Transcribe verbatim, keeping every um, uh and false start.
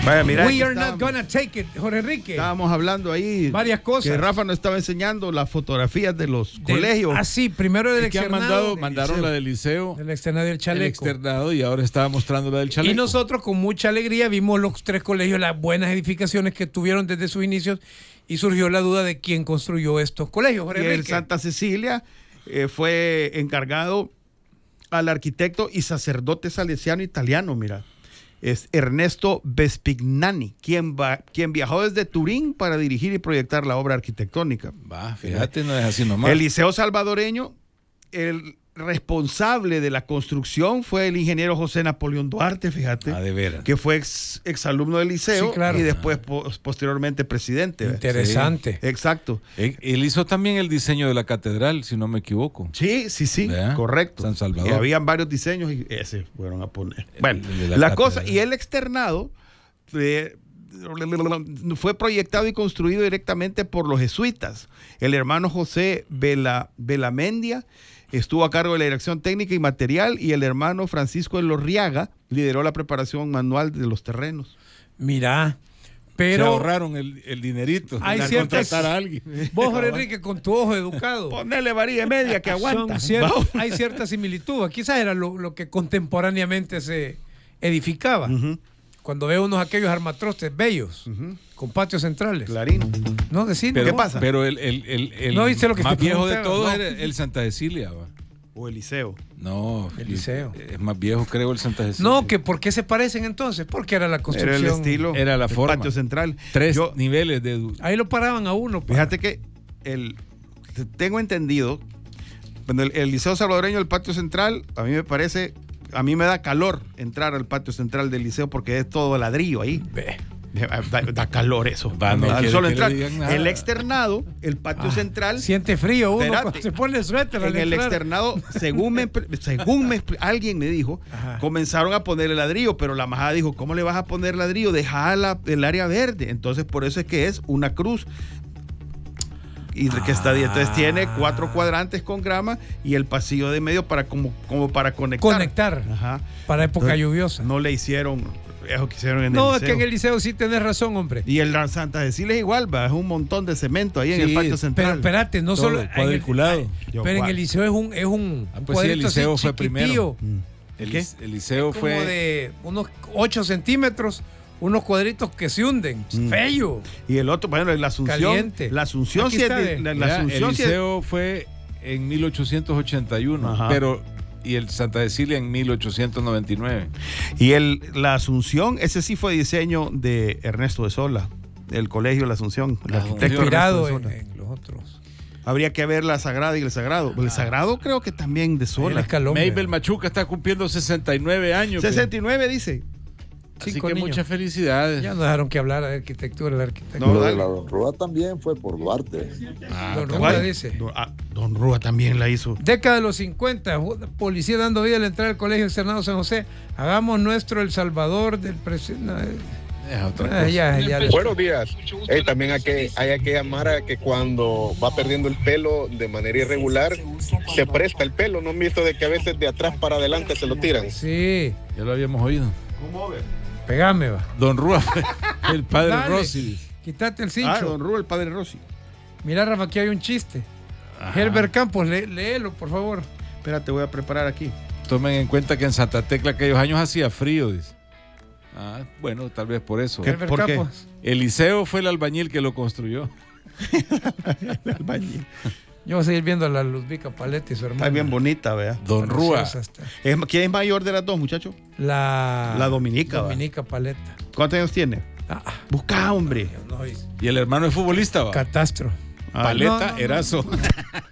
Vaya, mira, We are not gonna take it, Jorge Enrique. Estábamos hablando ahí. Varias cosas. Que Rafa nos estaba enseñando las fotografías de los Del- colegios. Ah, sí, primero del Es que han externado. mandado, del mandaron liceo. la del liceo, Del externado y el el chaleco. externado, y ahora estaba mostrando la del chaleco. Y nosotros con mucha alegría vimos los tres colegios, las buenas edificaciones que tuvieron desde sus inicios, y surgió la duda de quién construyó estos colegios. Jorge Y el Enrique. Santa Cecilia eh, fue encargado al arquitecto y sacerdote salesiano italiano, mira. Es Ernesto Vespignani, quien, va, quien viajó desde Turín para dirigir y proyectar la obra arquitectónica. Va, fíjate, no es así nomás. El Liceo Salvadoreño, el responsable de la construcción fue el ingeniero José Napoleón Duarte, fíjate. Ah, de veras. Que fue ex, exalumno del liceo, Sí, claro. y después po- posteriormente presidente. Interesante. Sí, exacto. Él, él hizo también el diseño de la catedral, si no me equivoco. Sí, sí, sí, ¿Verdad? correcto. San Salvador. Y habían varios diseños y ese fueron a poner. Bueno, el de la la, catedral. cosa, y el externado eh, fue proyectado y construido directamente por los jesuitas. El hermano José Vela, Velamendia estuvo a cargo de la dirección técnica y material, y el hermano Francisco Elorriaga lideró la preparación manual de los terrenos. Mira, Se pero ahorraron el, el dinerito hay de ciertas- contratar a alguien. vos, Jorge Enrique, con tu ojo educado, Ponerle varilla y media que aguanta. son cier- Vamos. hay cierta similitud. Quizás era lo, lo que contemporáneamente se edificaba. Ujú, Cuando veo unos aquellos armatrostes bellos, ujú. con patios centrales. Clarín. No, decir, Pero, ¿Qué pasa? Pero el, el, el, el No viste lo que más te viejo de preguntaba, todos no. era el Santa Cecilia. Va. O el liceo. No, El liceo. Es más viejo, creo, el Santa Cecilia. No, que ¿por qué se parecen entonces? Porque era la Era construcción. el estilo. Era la el forma. patio central. Tres Yo- niveles de... edu- Ahí lo paraban a uno. pa. Fíjate que el, tengo entendido, cuando el, el Liceo Salvadoreño, el patio central, a mí me parece, a mí me da calor entrar al patio central del liceo porque es todo ladrillo ahí. Ve. Da, da calor eso. Va, no Al quiere solo que le entrar. digan nada. El externado, el patio Ah, central. Siente frío uno Espérate. cuando se pone suéter al En el entrar. externado, según me, según me, alguien me dijo, Ajá. comenzaron a poner el ladrillo, pero la majada dijo, ¿cómo le vas a poner ladrillo? Deja la, el área verde. Entonces, por eso es que es una cruz. Y que está ahí. Entonces tiene cuatro cuadrantes con grama y el pasillo de medio para como, como para conectar. Conectar. Ajá. Para época Entonces, lluviosa. No le hicieron eso que hicieron en No, el es liceo. que en el liceo sí tenés razón, hombre. Y el Santa Cecilia es igual, va, es un montón de cemento ahí en el Sí, patio Pero central. espérate, no Todo solo. en el- cuadriculado. Yo, pero en guau. el liceo es un, es un, Ah, un pues sí, el cuadrito así liceo fue chiquitillo, primero. Mm. El, ¿Qué? lic- el liceo como fue... de unos ocho centímetros, unos cuadritos que se hunden. Mm. Feo. Y el otro, bueno, la Asunción. Caliente. La Asunción Aquí sí es está, de- ve. la, la Mira, Asunción el sí es- liceo fue en mil ochocientos ochenta y uno, Ajá. pero y el Santa Cecilia en mil ochocientos noventa y nueve. Y el, la Asunción, ese sí fue diseño de Ernesto de Sola, del colegio La Asunción. El La arquitecto Asunción. Inspirado Ernesto en, de Sola. en los otros. Habría que ver la Sagrada y el Sagrado. El Sagrado creo que también de El Sola. escalón. Mabel Machuca está cumpliendo sesenta y nueve años. pe. sesenta y nueve dice. Así Cinco que niños. muchas felicidades. Ya no dejaron que hablar de arquitectura, el arquitecto. No, Lo de dale. la Don Rúa también fue por Duarte. Ah, Don está Rúa bien. dice. Don, ah, Don Rúa también la hizo. Década de los cincuenta, policía dando vida a la entrada del Colegio Externado San José. Hagamos nuestro El Salvador del presidente. Es otra cosa. ya, ya, ya. Buenos días. Eh, también hay que, hay aquella mara que cuando va perdiendo el pelo de manera irregular, se presta el pelo. ¿No han visto de que a veces de atrás para adelante se lo tiran? Sí, Ya lo habíamos oído. ¿Cómo ve? pegame, va. Don Rúa fue el padre Dale, Rossi. Quítate el cincho. Ah, Don Rúa, el padre Rossi. Mira, Rafa, aquí hay un chiste. Ajá. Herbert Campos, lé- léelo, por favor. Espérate, voy a preparar aquí. Tomen en cuenta que en Santa Tecla aquellos años hacía frío, dice. Ah, bueno, tal vez por eso. ¿Qué? Herbert ¿Por qué? Campos. El liceo fue el albañil que lo construyó. El albañil. Yo voy a seguir viendo a la Ludvica Paleta y su hermana. Está bien bonita, vea. Don Rúa. Preciosa está. Es- ¿Quién es mayor de las dos, muchachos? La, La Dominica, va. Dominica Paleta. ¿Cuántos años tiene? Ah, ah, Busca, hombre. no, es Y el hermano es futbolista, va. catastro. Ah, Paleta, no, no, no. Erazo.